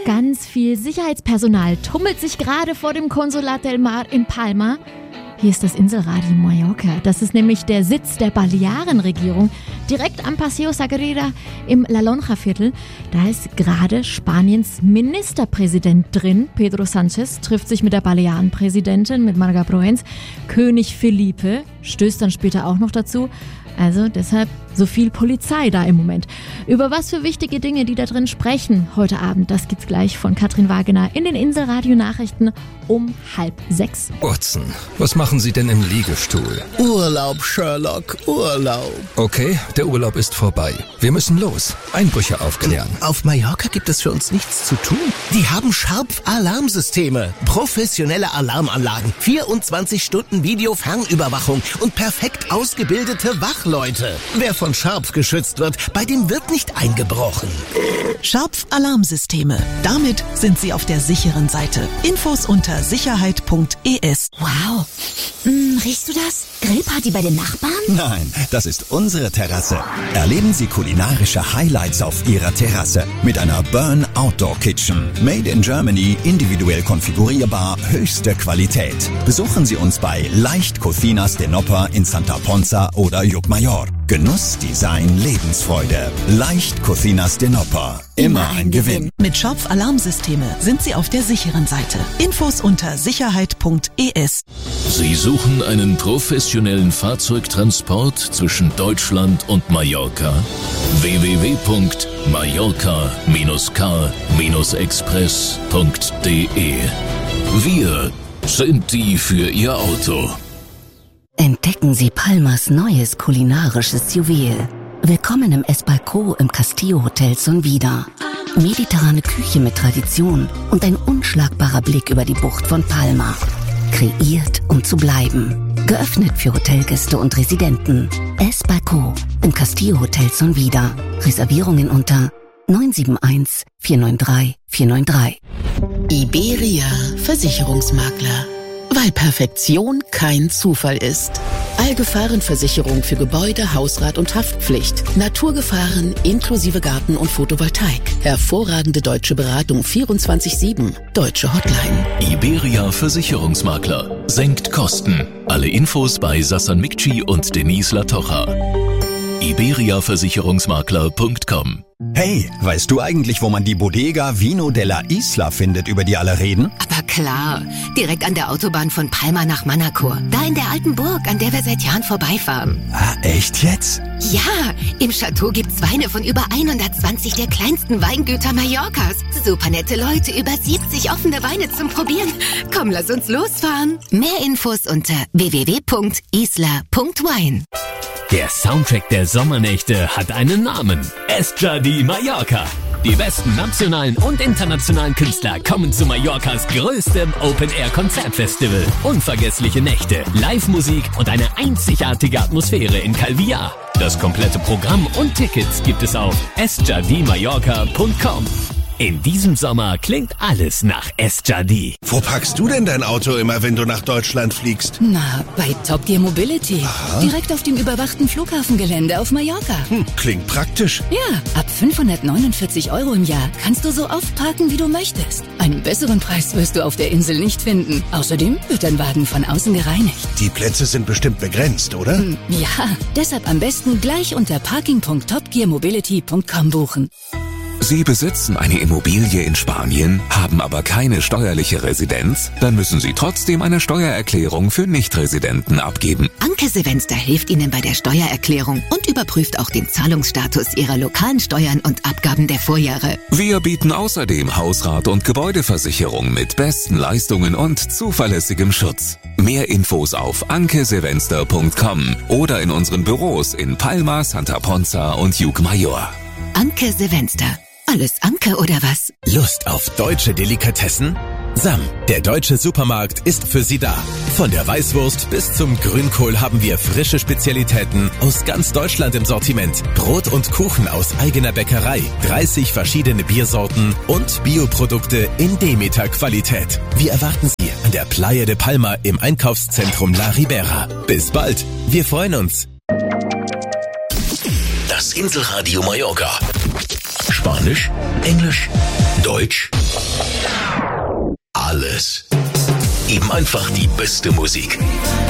Ganz viel Sicherheitspersonal tummelt sich gerade vor dem Consolat del Mar in Palma. Hier ist das Inselradio Mallorca. Das ist nämlich der Sitz der Balearenregierung, direkt am Paseo Sagrera im La Lonja-Viertel. Da ist gerade Spaniens Ministerpräsident drin. Pedro Sánchez trifft sich mit der Balearenpräsidentin, mit Marga Proens. König Felipe stößt dann später auch noch dazu. Also deshalb so viel Polizei da im Moment. Über was für wichtige Dinge die da drin sprechen heute Abend, das gibt's gleich von Katrin Wagener in den Inselradio-Nachrichten um 5:30. Urzen, was machen Sie denn im Liegestuhl? Urlaub, Sherlock, Urlaub. Okay, der Urlaub ist vorbei. Wir müssen los. Einbrüche aufklären. Auf Mallorca gibt es für uns nichts zu tun. Die haben Sharp-Alarmsysteme, professionelle Alarmanlagen, 24 Stunden Video-Fernüberwachung und perfekt ausgebildete Wachleute. Wer von Sharp geschützt wird, bei dem wird nicht eingebrochen. Sharp-Alarmsysteme. Damit sind Sie auf der sicheren Seite. Infos unter sicherheit.es. Wow. Riechst du das? Grillparty bei den Nachbarn? Nein, das ist unsere Terrasse. Erleben Sie kulinarische Highlights auf Ihrer Terrasse mit einer Burn Outdoor Kitchen. Made in Germany, individuell konfigurierbar, höchste Qualität. Besuchen Sie uns bei Leicht Cocinas de Noppar in Santa Ponsa oder Llucmajor. Genuss, Design, Lebensfreude. Leicht Cocinas de Noppar. Immer ein Gewinn. Mit Sharp-Alarmsysteme sind Sie auf der sicheren Seite. Infos unter sicherheit.es. Sie suchen einen professionellen Fahrzeugtransport zwischen Deutschland und Mallorca? www.mallorca-car-express.de. Wir sind die für Ihr Auto. Entdecken Sie Palmas neues kulinarisches Juwel. Willkommen im Esbalcó im Castillo Hotel Sonvida. Mediterrane Küche mit Tradition und ein unschlagbarer Blick über die Bucht von Palma. Kreiert, um zu bleiben. Geöffnet für Hotelgäste und Residenten. Esbalcó im Castillo Hotel Sonvida. Reservierungen unter 971 493 493. Iberia Versicherungsmakler. Weil Perfektion kein Zufall ist. Allgefahrenversicherung für Gebäude, Hausrat und Haftpflicht. Naturgefahren inklusive Garten und Photovoltaik. Hervorragende deutsche Beratung 24/7. Deutsche Hotline. Iberia Versicherungsmakler. Senkt Kosten. Alle Infos bei Sassan Mikci und Denise Latocha. iberiaversicherungsmakler.com. Hey, weißt du eigentlich, wo man die Bodega Vino de la Isla findet, über die alle reden? Aber klar, direkt an der Autobahn von Palma nach Manacor. Da in der alten Burg, an der wir seit Jahren vorbeifahren. Ah, echt jetzt? Ja, im Chateau gibt's Weine von über 120 der kleinsten Weingüter Mallorcas. Super nette Leute, über 70 offene Weine zum Probieren. Komm, lass uns losfahren. Mehr Infos unter www.isla.wine. Der Soundtrack der Sommernächte hat einen Namen. Esjadi Mallorca. Die besten nationalen und internationalen Künstler kommen zu Mallorcas größtem Open-Air-Konzertfestival. Unvergessliche Nächte, Live-Musik und eine einzigartige Atmosphäre in Calvillar. Das komplette Programm und Tickets gibt es auf esjadimallorca.com. In diesem Sommer klingt alles nach Esjadi. Wo parkst du denn dein Auto immer, wenn du nach Deutschland fliegst? Na, bei Top Gear Mobility. Aha. Direkt auf dem überwachten Flughafengelände auf Mallorca. Klingt praktisch. Ja, ab 549 € im Jahr kannst du so oft parken, wie du möchtest. Einen besseren Preis wirst du auf der Insel nicht finden. Außerdem wird dein Wagen von außen gereinigt. Die Plätze sind bestimmt begrenzt, oder? Ja, deshalb am besten gleich unter parking.topgearmobility.com buchen. Sie besitzen eine Immobilie in Spanien, haben aber keine steuerliche Residenz? Dann müssen Sie trotzdem eine Steuererklärung für Nichtresidenten abgeben. Anke Silvester hilft Ihnen bei der Steuererklärung und überprüft auch den Zahlungsstatus Ihrer lokalen Steuern und Abgaben der Vorjahre. Wir bieten außerdem Hausrat- und Gebäudeversicherung mit besten Leistungen und zuverlässigem Schutz. Mehr Infos auf ankesilvester.com oder in unseren Büros in Palma, Santa Ponsa und Llucmajor. Anke Silvester. Alles Anke oder was? Lust auf deutsche Delikatessen? Sam, der deutsche Supermarkt, ist für Sie da. Von der Weißwurst bis zum Grünkohl haben wir frische Spezialitäten aus ganz Deutschland im Sortiment. Brot und Kuchen aus eigener Bäckerei, 30 verschiedene Biersorten und Bioprodukte in Demeter-Qualität. Wir erwarten Sie an der Playa de Palma im Einkaufszentrum La Ribera. Bis bald, wir freuen uns. Das Inselradio Mallorca. Spanisch? Englisch? Deutsch? Alles. Eben einfach die beste Musik.